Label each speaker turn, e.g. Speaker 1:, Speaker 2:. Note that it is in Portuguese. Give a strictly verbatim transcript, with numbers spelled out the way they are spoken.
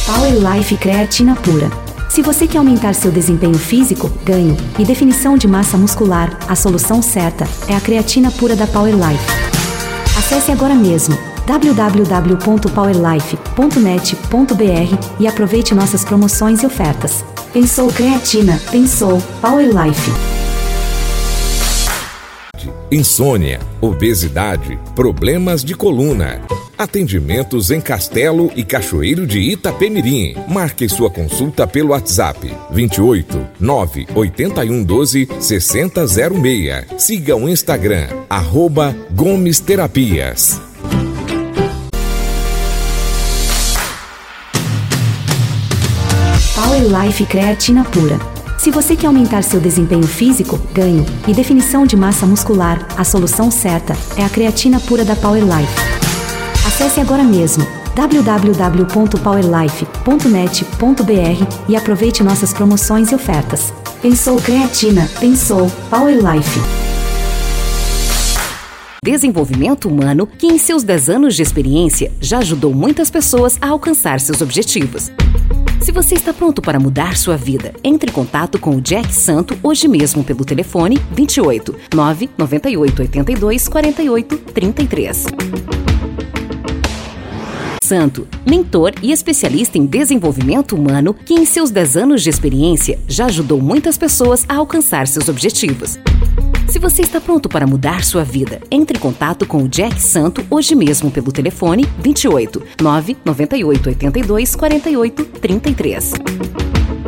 Speaker 1: Power Life Creatina Pura. Se você quer aumentar seu desempenho físico, ganho e definição de massa muscular, a solução certa é a creatina pura da Power Life. Acesse agora mesmo w w w ponto power life ponto net ponto b r e aproveite nossas promoções e ofertas. Pensou creatina, pensou Power Life.
Speaker 2: Insônia, obesidade, problemas de coluna. Atendimentos em Castelo e Cachoeiro de Itapemirim. Marque sua consulta pelo WhatsApp vinte e oito, nove oito um, doze, seis zero zero seis. Siga o Instagram, arroba Gomes Terapias.
Speaker 1: Power Life Creatina Pura. Se você quer aumentar seu desempenho físico, ganho e definição de massa muscular, a solução certa é a creatina pura da Power Life. Acesse agora mesmo w w w ponto power life ponto net ponto b r e aproveite nossas promoções e ofertas. Pensou creatina, pensou Power Life.
Speaker 3: Desenvolvimento humano que em seus dez anos de experiência já ajudou muitas pessoas a alcançar seus objetivos. Se você está pronto para mudar sua vida, entre em contato com o Jack Santo hoje mesmo pelo telefone vinte e oito, nove nove oito oito dois, quatro oito três três. Santo, mentor e especialista em desenvolvimento humano que em seus dez anos de experiência já ajudou muitas pessoas a alcançar seus objetivos. Se você está pronto para mudar sua vida, entre em contato com o Jack Santo hoje mesmo pelo telefone vinte e oito, nove nove oito oito dois, quatro oito três três.